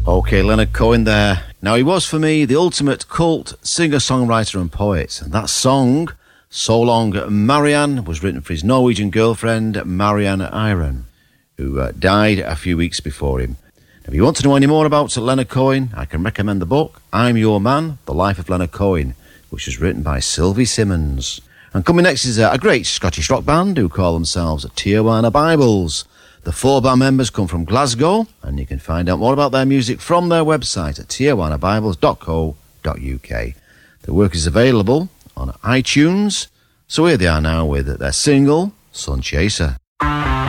OK, Leonard Cohen there. Now, he was, for me, the ultimate cult singer-songwriter and poet. And that song, So Long Marianne, was written for his Norwegian girlfriend, Marianne Iron, who died a few weeks before him. If you want to know any more about Leonard Cohen, I can recommend the book, I'm Your Man, The Life of Leonard Cohen, which was written by Sylvie Simmons. And coming next is a great Scottish rock band who call themselves Tijuana Bibles. The 4 band members come from Glasgow, and you can find out more about their music from their website at tijuanabibles.co.uk. The work is available on iTunes, so here they are now with their single, Sun Chaser.